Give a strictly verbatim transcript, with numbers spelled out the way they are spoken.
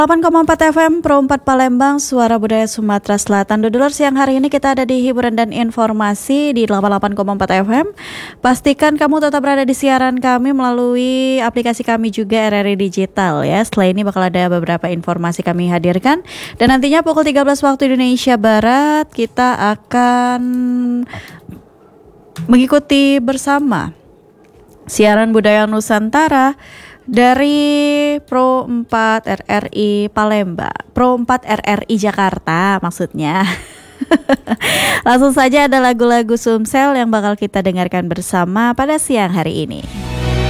delapan koma empat F M Pro empat Palembang, Suara Budaya Sumatera Selatan. Dodolers, siang hari ini kita ada di hiburan dan informasi di delapan puluh delapan koma empat F M. Pastikan kamu tetap berada di siaran kami melalui aplikasi kami juga R R I Digital ya. Setelah ini bakal ada beberapa informasi kami hadirkan. Dan nantinya pukul tiga belas waktu Indonesia Barat kita akan mengikuti bersama siaran budaya Nusantara dari Pro empat R R I Palembang, Pro empat R R I Jakarta maksudnya. Langsung saja ada lagu-lagu Sumsel yang bakal kita dengarkan bersama pada siang hari ini.